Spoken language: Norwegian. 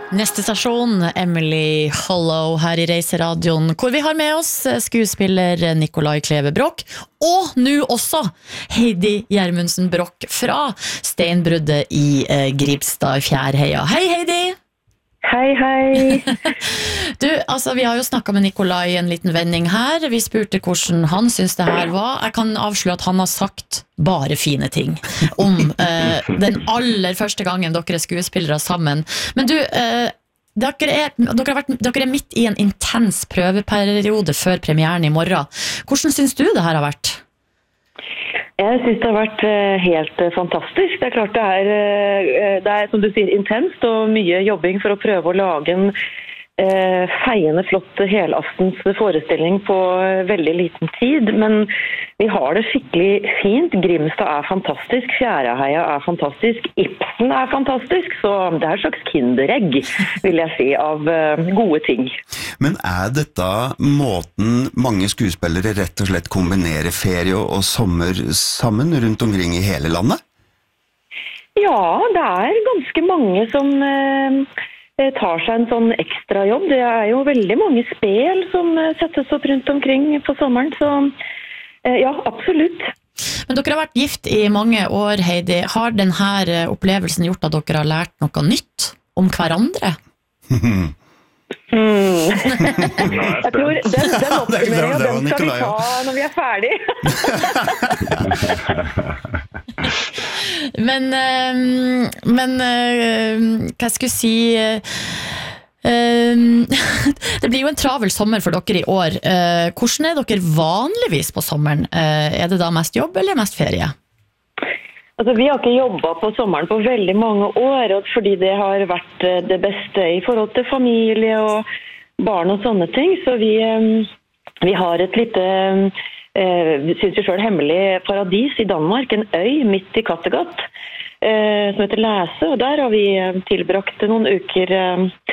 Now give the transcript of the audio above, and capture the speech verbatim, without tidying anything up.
Neste stasjon, Emily Hollow her i Reiseradioen, hvor vi har med oss skuespiller Nicolai Kleve Broch, og nå også Heidi Gjermundsen Broch fra Steinbruddet i eh, Gribstad i Fjærheia. Hei Heidi! Hei, hei! Du, altså vi har jo snakket med Nicolai en liten vending her. Vi spurte hvordan han synes det her var. Jeg kan avsløre at han har sagt bare fine ting om eh, den aller første gangen dere er skuespillere sammen. Men du, eh, dere, er, dere, har vært, dere er midt i en intens prøveperiode før premieren i morgen. Hvordan synes du det her har vært? Jeg synes det har vært helt fantastisk. Det er klart det er, det er som du sier, intenst og mye jobbing for å prøve å lage en eh, feiende flott helaftens forestilling på veldig liten tid. Men vi har det skikkelig fint. Grimstad er fantastisk, Fjærheia er fantastisk, Ibsen er fantastisk, så det er et slags kinderegg, vil jeg si, av uh, gode ting. Men er dette måten mange skuespillere rett og slett kombinerer ferie og sommer sammen rundt omkring i hele landet? Ja, det er ganske mange som uh, tar seg en sånn ekstra jobb. Det er jo veldig mange spel som uh, settes opp rundt omkring på sommeren, så uh, ja, absolutt. Men dere har vært gift i mange år, Heidi. Har denne opplevelsen gjort at dere har lært noe nytt om hverandre? Hmm. Jeg tror den, den oppsummeringen den skal vi ta når vi er ferdig. men men hva skal jeg si, det blir jo en travel sommer for dere i år. Hvordan er dere vanligvis på sommeren? Er det da mest jobb eller mest ferie? Altså, vi har ikke jobbet på sommeren på veldig mange år, fordi det har vært det beste i forhold til familie og barn og sånne ting. Så vi, vi har et lite, vi synes vi selv, hemmelig paradis i Danmark, en øy midt i Kattegat, som heter Læse, og der har vi tilbrakt noen uker